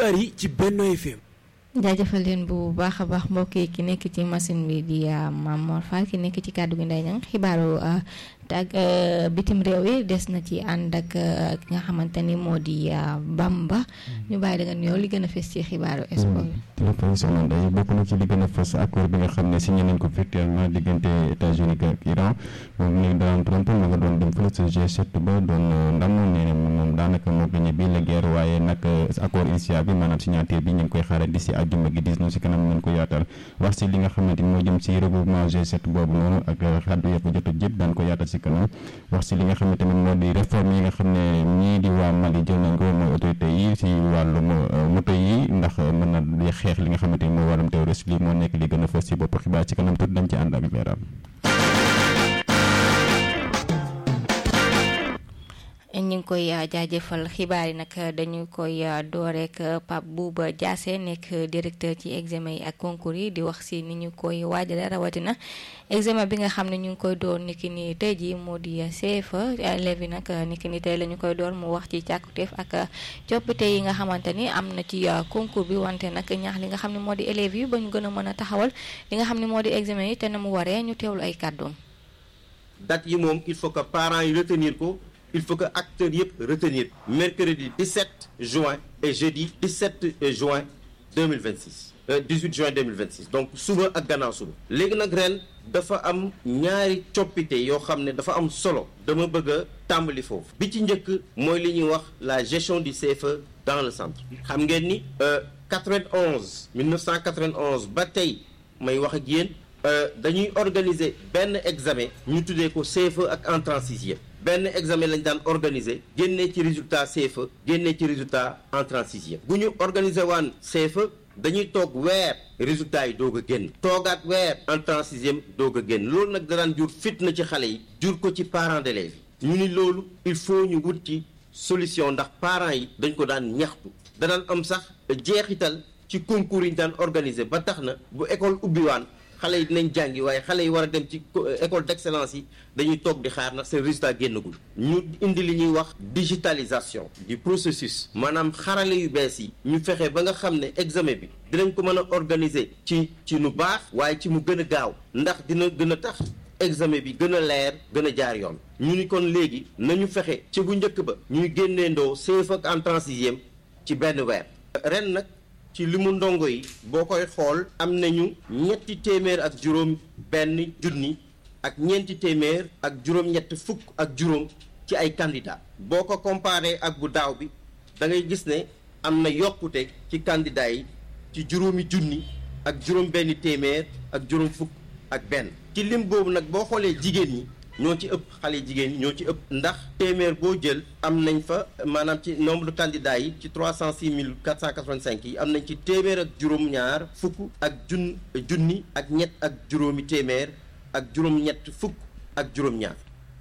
xibaar yi ci Benno FM. jaajëfal leen bu baax a baax mbokk yi ki nekk ci machine bi di Mamor Fall ki nekk ci kàddu gi Ndeye Niang xibaaru bitim réew yi des na ci ànd ak ki nga xamante ni moo di Bamba ñu bàyyi da nga ñëw li gën a fës ci xibaaru sport bi. lépp soxna Ndeye bokk na ci li gën a fës accord bi nga xam ne signé nañ ko virtuellement diggante États-Unis ak Iran moom ni Donald Trump ma nga doon dem fële sa G7 ba doon ndam nee na moom daanaka moo gagné bi la guerre waaye nag accord initial bi maanaam signature bi ñu ngi koy xaarandi d'ici àjjuma gi 19 si kanam nañ ko yaatal wax si li nga xamante ni moo jëm si regroupement G7 boobu noonu ak xaddu yëpp jot a jëpp daan ko yaatal si kanam wax si li nga xamante ni moo di réforme yi nga xam ne ñii di waa Mali jël nañ ko mooy autorité yi si wàllum moto yi ndax mën na di xeex li nga xamante ni mooy wàllum terroriste li moo nekk li gën a fës si bopp xibaar ci kanam tuuti dañ ci ànd ak leeral. ñu ngi koy jaajëfal xibaar yi nag dañu koy door rek Pape Bouba Diassé nekk directeur ci examen yi ak concours yi di wax si ni ñu koy waajale rawatina examen bi nga xam ne ñu ngi koy door niki ni tey jii moo di CFEE élèves yi nag niki ni tey la ñu koy door mu wax ci càkkutéef ak coppite yi nga xamante ni am na ci concours bi wante nag ñaax li nga xam ne moo di élèves yi ba ñu gën a mën a taxawal li nga xam ne moo di examen yi te na mu waree ñu teewlu ay kàddoom. date yi moom il faut que parents yi retenir ko. Il faut que acteurs yëpp retenir mercredi 17 juin et jeudi 17 juin 2026 18 juin 2026 donc suba ak gannaaw suba léegi nag ren dafa am ñaari coppite yoo xam ne dafa am solo dama bëgg a tàmbali foofu bi ci njëkk mooy li ñuy wax la gestion du CFEE dans le centre xam ngeen ni 1991 ba tey may wax ak yéen dañuy organiser benn examen ñu tuddee ko CFEE ak entrée en sixième benn examen lañ daan organiser génnee ci résultat CFEE génnee ci résultat entrée en sixième bu ñu organiser waan CFEE dañuy toog weer résultat yi doog a génn toogaat weer entrée en sixième doog a génn loolu nag da daan jur fitna ci xale yi jur ko ci parents d'élèves yi ñu ni loolu il faut ñu wut ci solution ndax parents yi dañ ko daan ñaxtu da daan am sax jeexital ci concours yi ñu daan organiser ba tax na bu école ubbiwaan xale yi dinañ jàngi waaye xale yi war a dem ci école d'excellence yi dañuy toog di xaar ndax seen résultat génnagul ñu indi li ñuy wax digitalisation du processus maanaam xarale yu bees yi ñu fexe ba nga xam ne examen bi dinañ ko mën a organiser ci nu baax waaye ci mu gën a gaaw ndax dina gën a tax examen bi gën a leer gën a jaar yoon ñu ni kon léegi nañu fexe ci bu njëkk ba ñuy génneendoo CFEE ak entrée en sixième ci benn weer ren nag ci limu ndongo yi boo koy xool am nañu 300 benn junni ak 400 ak juróom-ñett fukk ak juróom ci ay candidats boo ko comparé ak bu daaw bi da ngay gis ne am na yokkute ci candidats yi ci juróomi junni ak juróom benn téeméer ak juróom fukk ak benn ci lim boobu nag boo xoolee jigéen ñi ñoo ci ëpp xale jigéen ñi ñoo ci ëpp ndax téeméer boo jël am nañ fa maanaam ci nombre de candidats yi ci 306 485 yi am nañ ci téeméer ak juróom-ñaar fukk ak junni ak ñett ak juróomi téeméer ak juróom-ñett fukk ak juróom-ñaar.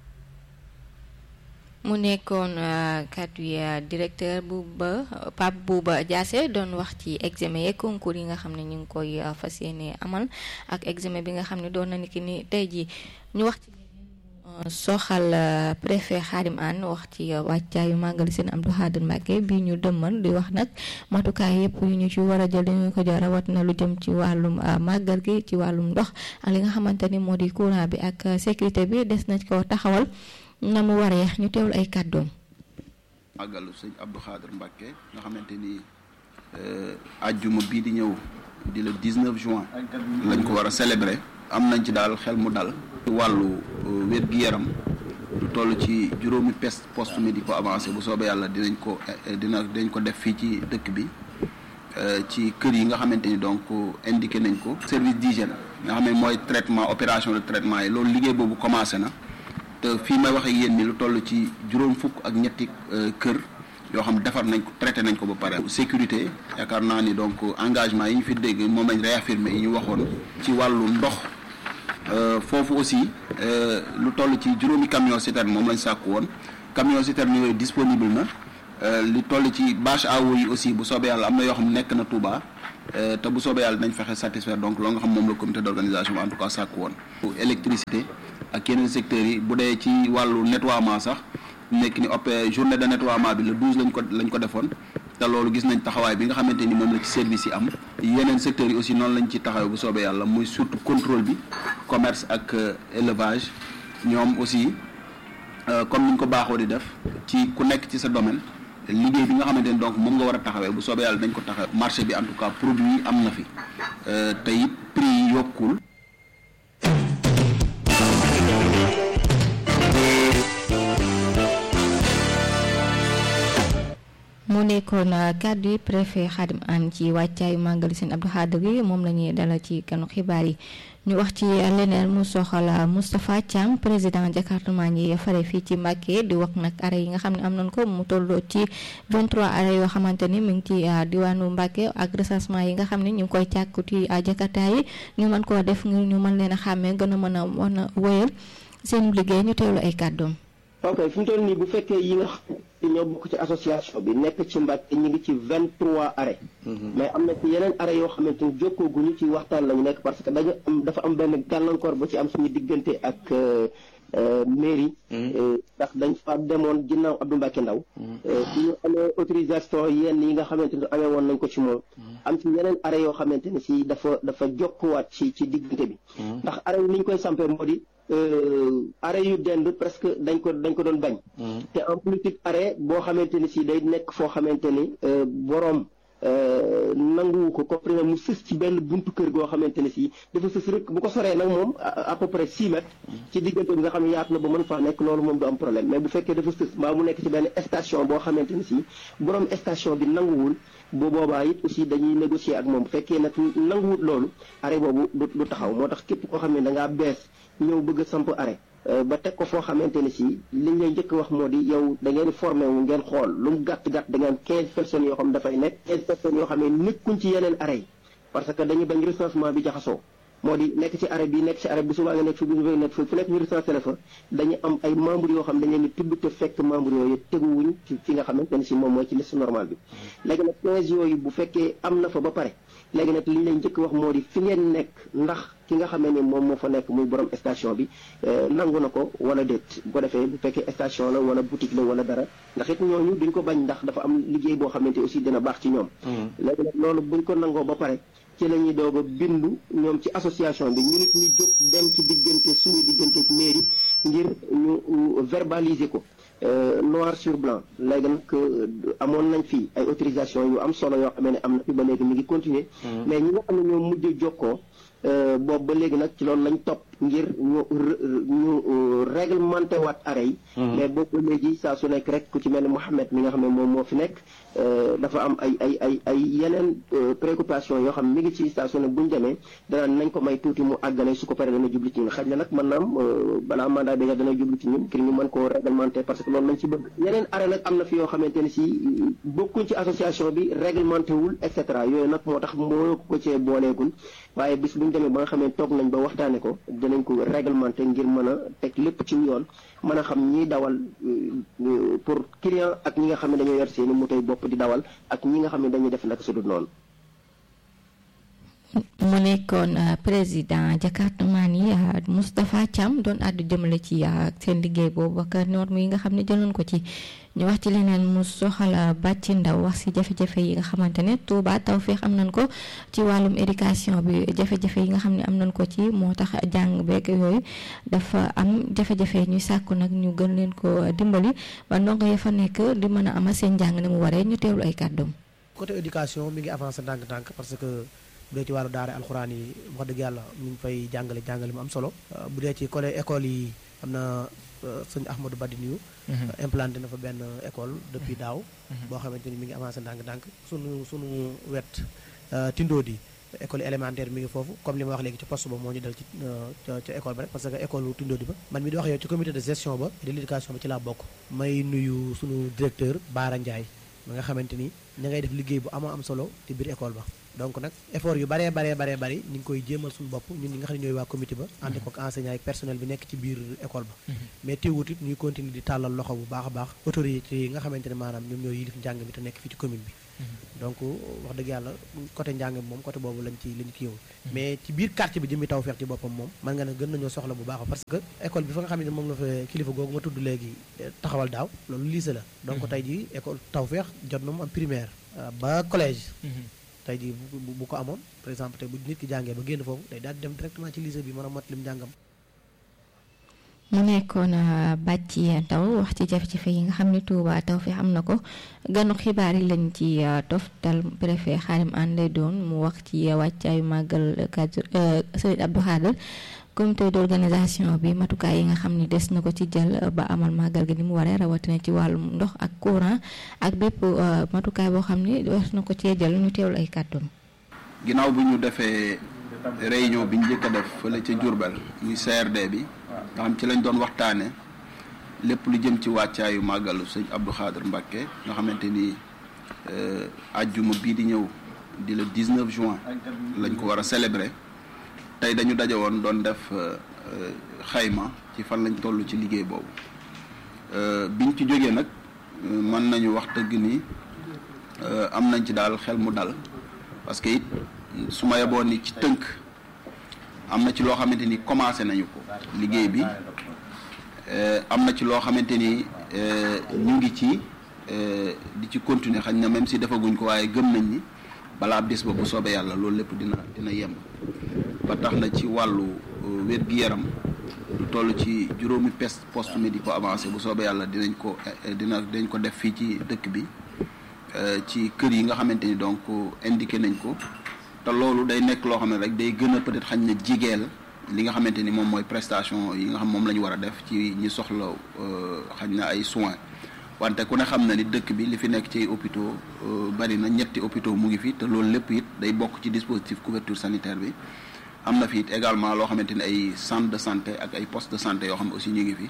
mu nekkoon kàddu yi directeur Pape Bouba Diassé doon wax ci examen yeeg concours yi nga xam ne ñu ngi koy fas yéene amal ak examen bi nga xam ne doon na ni ki ni tey jii ñu wax ci soxal préfet Khadim Anne wax ci wàccaayu màggal seen Abdou Khadre Mbacké bi ñu dëmmal di wax nag matukaay yëpp yu ñu ci war a jël dañu ko jar rawat na lu jëm ci wàllum màggal gi ci wàllum ndox ak li nga xamante ni moo di courant bi ak sécurité bi des na ko taxawal na mu waree ñu teewul ay kàddoom. màggalu sëñ Abdou Khadre Mbacké nga xamante ni àjjuma bii di ñëw di le 19 juin lañ ko war a célébrer am nañ ci daal xel mu dal wàllu wér-gi-yaram lu toll ci juróomi poste médico avancé bu soobee yàlla dinañ ko def fii ci dëkk bi ci kër yi nga xamante ni donc indiqué nañ ko service d'hygiène nga xam ne mooy traitement opération de traitement yi loolu liggéey boobu commencé na te fii may wax ak yéen ni lu toll ci juróom fukk ak ñetti kër yoo xam defar nañ ko traité nañ ko ba pare. sécurité yaakaar naa ni donc engagement yi ñu fi dégg moom lañ réaffirmé yi ñu waxoon ci wàllu ndox foofu aussi lu toll ci juróomi camion citerne moom lañ sàkku woon camion citerne yooyu disponible na li toll ci bâche à eau yi aussi bu soobee yàlla am na yoo xam nekk na Touba te bu soobee yàlla dinañ fexe satisfaire donc loo nga xam moom la comité d'organisation en tout cas sàkku woon. électricité ak yeneen secteurs yi bu dee ci wàllu nettoiement sax nekk ni journée de nettoiement bi le 12 lañ ko defoon te loolu gis nañ taxawaay bi nga xamante ni moom la ci service yi am yeneen secteurs yi aussi noonu lañ ci taxawee bu soobee yàlla muy surtout contrôle bi commerce ak élevage ñoom aussi comme ni ñu ko baaxoo di def ci ku nekk ci sa domaine liggéey bi nga xamante ni donc moom nga war a taxawee bu soobee yàlla dañ ko taxawee marché bi en tout cas produit yi am na fi te it prix yi yokkul. mu nekkoon kàddu yi préfet Khadim Anne ci wàccaayu màggal Sëñ Abdou Khadre yi moom la ñuy dalal ci kanu xibaar yi ñu wax ci leneen mu soxal Moustapha Thiam président département yi fare fii ci Mbacké di wax nag arrêt yi nga xam ne am nañ ko mu tolloo ci 23 arrêt yoo xamante ni mu ngi ci diwaanu Mbacké ak recensement yi nga xam ne ñu ngi koy càkku ci jakarta yi ñu mën koo def ngir ñu mën leen a xàmmee gën a mën a wëyal seen liggéey ñu teewlu ay kàddoom. ok fi mu toll nii bu fekkee yi nga xam ne ñoo bokk ci association bi nekk ci Mbacké ñu ngi ci 23 arrêt mais am na ci yeneen arrêt yoo xamante ni jokkooguñu ci waxtaan lañu nekk parce que dafa am benn gàllankoor ba ci am suñu diggante ak mairie ndax dañ fa demoon ginnaaw Abdou Mbacké Ndaw ñu amee autorisation yenn yi nga xamante ni amee woon nañ ko ci moom am ci yeneen arrêt yoo xamante ni si dafa jokkuwaat ci diggante bi ndax arrêt yi ni ñu koy sampee moo di arrêt yu dend presque dañ ko doon bañ te en politique arrêt boo xamante ni si day nekk foo xamante ni boroom nanguwu ko comprimé mu sës ci benn buntu kër goo xamante ni si dafa sës rek bu ko soree nag moom à peu près 6 mètres ci diggante bi nga xam ne yaatu na ba mën faa nekk loolu moom du am problème mais bu fekkee dafa sës mbaa mu nekk ci benn station boo xamante ni si boroom station bi nanguwul bu boobaa it aussi dañuy négocier ak moom bu fekkee nag nanguwul loolu arrêt boobu du taxaw moo tax képp koo xam ne da ngaa bees ñëw bëgg a samp arrêt ba teg ko foo xamante ni si liñ lay njëkk wax moo di yow da ngeen formé wu ngeen xool lu mu gàtt-gàtt da ngeen 15 personnes yoo xam dafay nekk 15 personnes yoo xam ne nekkuñ ci yeneen arrêt yi parce que dañuy bañ recensement bi jaxasoo moo di nekk ci arrêt bi nekk ci arrêt bi subaa nga nekk fi bu ñu nekk fu nekk ñu recensé la fa dañu am ay membres yoo xam dañ leen di tudd te fekk membres yooyu teguwuñ ci fi nga xamante ni si moom mooy ci liste normale bi léegi nag 15 yooyu bu fekkee am na fa ba pare léegi nag li ñu lay njëkk wax moo di fi ngeen nekk ndax ki nga xamee ni moom moo fa nekk muy borom station bi nangu na ko wala déet bu ko defee bu fekkee station la wala boutique la wala dara ndax it ñooñu duñ ko bañ ndax dafa am liggéey boo xamante aussi dina baax ci ñoom léegi nag loolu buñ ko nangoo ba pare ci la ñuy doog a bindu ñoom ci association bi ñu nit ñu jóg dem ci diggante suñu diggante mairie ngir ñu verbaliser ko noir sur blanc léegi nag amoon nañ fi ay autorisation yu am solo yoo xam ne am na fi ba léegi mi ngi continuer mais ñi nga xam ne ñoo mujj jokkoo boobu ba léegi nag ci loolu lañ topp ngir ñu réglementé waat arrêt yi mais boobu ba léegi saa su nekk rek ku ci mel ni Mouhamed mi nga xam ne moom moo fi nekk dafa am ay yeneen préoccupation yoo xam mi ngi ci saa su nekk bu ñu demee danaan nañ ko may tuuti mu àggale su ko paree dana jublu ci ñun xaj na nag mën naam balaa mandat bi dana jublu ci ñun ngir ñu mën koo réglementé parce que loolu lañ ci bëgg yeneen arrêt nag am na fi yoo xamante ni si bokkuñ ci association bi réglementé wul et cetera yooyu nag moo tax moo ko cee booleegul waaye bis bu ñu demee ba nga xam ne toog nañ ba waxtaane ko dinañ ko réglementé ngir mën a teg lépp ci yoon mën a xam ñiy dawal pour client ak ñi nga xam ne dañoo yor seeni motoy bopp di dawal ak ñi nga xam ne dañuy def naka su dul noonu. mu nekkoon président département yi Moustapha Thiam doon àddu jëmale ci seen liggéey boobu ak norme yi nga xam ne jëloon ko ci ñu wax ci leneen mu soxal Bàcci Ndaw wax si jafe-jafe yi nga xamante ne Touba Tawfeex am nañ ko ci wàllum éducation bi jafe-jafe yi nga xam ne am nañ ko ci moo tax jàng beeg yooyu dafa am jafe-jafe ñuy sàkku nag ñu gën leen ko dimbali ba ndongo ya fa nekk di mën a amal seen njàng ne mu waree ñu teewlu ay kàddoom. côté éducation mi ngi avancé ndànk-ndànk parce que bu dee ci wàllu daara alxuraan yi wax dëgg yàlla ñu ngi fay jàngale mu am solo bu dee ci école yi am na sëñ Ahmadou Badiniou implanté na fa benn école depuis daaw boo xamante ni mi ngi avancé ndànk-ndànk sunu wet Tindodi école élémentaire mi ngi foofu comme li ma wax léegi ci poste ba moo ñu dal ci ca école ba rek parce que école Tindodi ba man mi di wax yow ci comité de gestion ba de l'éducation ba ci laa bokk may nuyu sunu directeur Baara Ndiaye ba nga xamante ni ña ngay def liggéey bu am solo ci biir école ba donc nag effort yu bari ñu ngi koy jéemal suñu bopp ñun ñi nga xam ne ñooy waa comité ba ànd ko ak enseignant ak personnel bi nekk ci biir école ba mais teewut it ñuy continuer di tàllal loxo bu baax a baax autorité yi nga xamante ne maanaam ñoom ñooy yilif njàng mi te nekk fii ci commune bi donc wax dëgg yàlla côté njàng bi moom côté boobu lañ ci yow mais ci biir quartier bi jëmmi Tawfekh ci boppam moom man nga ne gën nañoo soxla bu baax parce que école bi fa nga xam ne moom la fa kilifa googu ma tudd léegi taxawal daaw loolu lycée la donc tey ji école Tawfekh jot na mu am primaire ba collège tey jii bu ko amoon par exemple tey bu nit ki jàngee ba génn foofu day daal di dem directement ci lycée bi mën a mot lim njàngam. mu nekkoon Bathie Ndaw wax ci jafe-jafe yi nga xam ne Touba Tawfekh am na ko ganu xibaar yi lañ ci toftal préfet Khadim Anne lay doon mu wax ci wàccaayu màggal Serigne Abdou Khadre comité d'organisation bi matukaay yi nga xam ni des na ko ci jël ba amal màggal gi ni mu waree rawatina ci wàllum ndox ak courant ak bépp matukaay boo xam ni des na ko cee jël ñu teewlu ay kàddoom. ginnaaw bu ñu defee réunion bi ñu njëkk a def fële ca Diourbel muy CRD bi nga xam ci lañ doon waxtaane lépp lu jëm ci wàccaayu màggalu sëñ Abdou Khadre Mbacké nga xamante ni àjjuma bii di ñëw di le 19 juin lañ ko war a célébrer. tey dañu daje woon doon def xayma ci fan lañ toll ci liggéey boobu biñ ci jógee nag mën nañu wax dëgg ni am nañ ci daal xel mu dal parce que it su ma yeboon ni ci tënk am na ci loo xamante ni commencé nañu ko liggéey bi am na ci loo xamante ni ñu ngi ci di ci continuer xañ na même si defaguñ ko waaye gëm nañ ni balaa bés ba bu soobee yàlla loolu lépp dina yemb ba tax na ci wàllu wér-gi-yaram lu toll ci juróomi poste médico avancé bu soobee yàlla dinañ ko def fii ci dëkk bi ci kër yi nga xamante ni donc indiqué nañ ko te loolu day nekk loo xam ne rek day gën a peut-être xañ na jigeel li nga xamante ni moom mooy prestation yi nga xam moom la ñu war a def ci ñi soxla xañ na ay soins wante ku ne xam na ni dëkk bi li fi nekk ci hôpitaux bari na 7 hôpitaux mu ngi fi te loolu lépp it day bokk ci dispositif couverture sanitaire bi am na fi it également loo xamante ni ay centre de santé ak ay poste de santé yoo xam ne aussi ñu ngi fi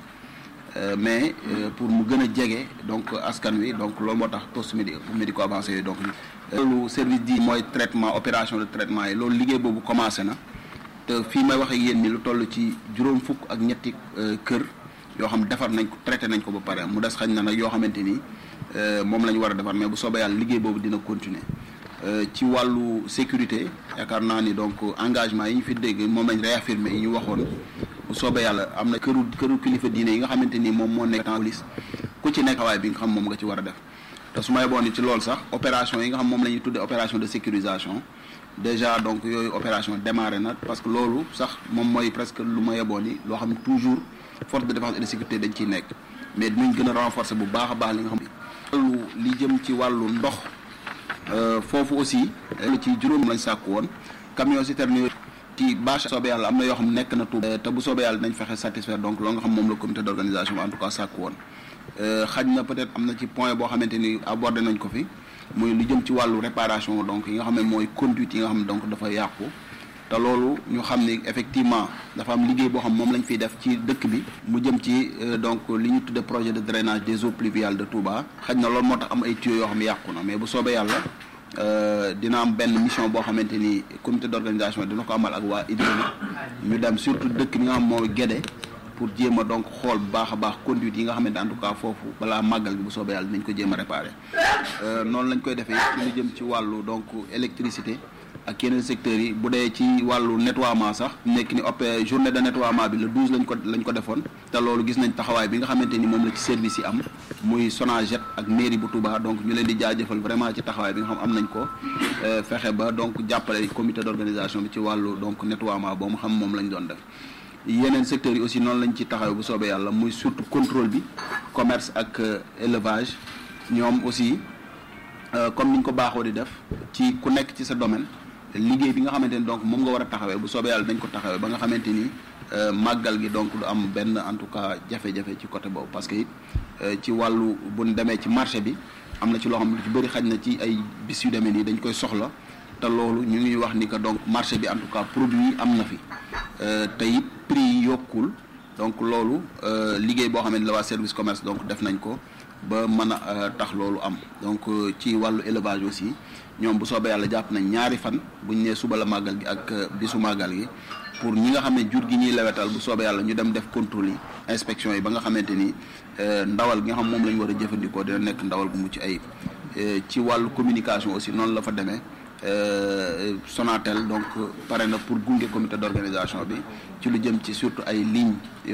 mais pour mu gën a jege donc askan wi donc loolu moo tax poste médico avancé yooyu donc loolu service di mooy traitement opération de traitement yi loolu liggéey boobu commencé na te fii may wax ak yéen ni lu toll ci juróom fukk ak ñetti kër yoo xam defar nañ ko traité nañ ko ba pare mu des xañ na nag yoo xamante ni moom la ñu war a defar mais bu soobee yàlla liggéey boobu dina continuer ci wàllu sécurité yaakaar naa ni donc engagement yi ñu fi dégg moom lañ réaffirmé yi ñu waxoon bu soobee yàlla am na këru kilifa diine yi nga xamante ni moom moo nekk police ku ci nekk xawaay bi nga xam moom nga ci war a def te su ma yeboon ni ci loolu sax opération yi nga xam moom la ñuy tuddee opération de sécurisation déjà donc yooyu opération démarré na parce que loolu sax moom mooy presque lu ma yeboon ni loo xam ne toujours force de défense et de sécurité dañ ciy nekk mais dinañ gën a renforcer bu baax a baax li nga xam ne li jëm ci wàllu ndox foofu aussi ci juróom lañ sàkku woon camion citerne yooyu ci bâche soobee yàlla am na yoo xam ne nekk na Touba te bu soobee yàlla dinañ fexe satisfaire donc loolu nga xam moom la comité d'organisation en tout cas sàkku woon xaj na peut-être am na ci point boo xamante ni abordé nañ ko fi muy lu jëm ci wàllu réparation donc yi nga xam ne mooy conduite yi nga xam ne donc dafa yàqu te loolu ñu xam ni effectivement dafa am liggéey boo xam moom lañ fiy def ci dëkk bi mu jëm ci donc li ñu tudde projet de drainage des eaux pluviales de Touba xaj na loolu moo tax am ay tuyaux yoo xam ne yàqu na mais bu soobee yàlla dina am benn mission boo xamante ni comité d'organisation dina ko amal ak waa hydraulique ñu dem surtout dëkk bi nga xam mooy Guédé pour jéem a donc xool bu baax a baax conduite yi nga xamante en tout cas foofu balaa màggal bi bu soobee yàlla dinañ ko jéem a réparer noonu lañ koy defee ci lu jëm ci wàllu donc électricité ak yeneen secteurs yi bu dee ci wàllu nettoiement sax nekk ni journée de nettoiement bi le 12 lañ ko defoon te loolu gis nañ taxawaay bi nga xamante ni moom la ci service yi am muy Sonaget ak mairie bu Touba donc ñu leen di jaajëfal vraiment ci taxawaay bi nga xam am nañ ko fexe ba donc jàppale comité d'organisation bi ci wàllu donc nettoiement boo mu xam moom lañ doon def yeneen secteurs yi aussi noonu lañ ci taxaw bu soobee yàlla muy surtout contrôle bi commerce ak élevage ñoom aussi comme niñ ko baaxoo di def ci ku nekk ci sa domaine liggéey bi nga xamante ni donc moom nga war a taxawee bu soobee yàlla dañ ko taxawee ba nga xamante ni màggal gi donc du am benn en tout cas jafe-jafe ci côté boobu parce que it ci wàllu buñ demee ci marché bi am na ci loo xam ne lu ci bëri xaj na ci ay bis yu demee nii dañ koy soxla te loolu ñu ngi wax ni que donc marché bi en tout cas produit yi am na fi te it prix yi yokkul donc loolu liggéey boo xam ne la waa service commerce donc def nañ ko ba mën a tax loolu am donc ci wàllu élevage aussi ñoom bu soobee yàlla jàpp nañ ñaari fan bu ñu nee suba la màggal gi ak bisu màggal gi pour ñi nga xam ne jur gi ñuy lewetal bu soobee yàlla ñu dem def contrôle yi inspection yi ba nga xamante ni ndawal gi nga xam moom la ñu war a jëfandikoo dina nekk ndawal bu mucc ayib ci wàllu communication aussi noonu la fa demee Sonatel donc pare na pour gunge comité d'organisation bi ci lu jëm ci surtout ay lignes